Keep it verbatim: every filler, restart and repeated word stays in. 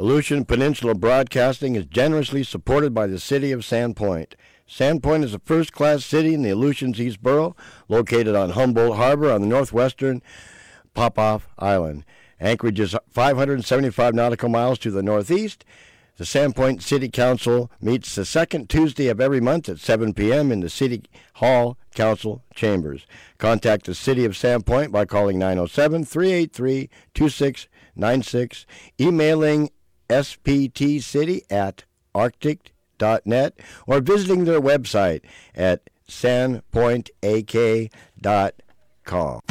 Aleutian Peninsula Broadcasting is generously supported by the City of Sandpoint. Sandpoint is a first-class city in the Aleutians East Borough, located on Humboldt Harbor on the northwestern Popoff Island. Anchorage is five hundred seventy-five nautical miles to the northeast. The Sandpoint City Council meets the second Tuesday of every month at seven p.m. in the City Hall Council Chambers. Contact the City of Sandpoint by calling nine oh seven, three eight three, two six nine six, emailing sptcity at arctic dot net, or visiting their website at sandpoint a k dot com.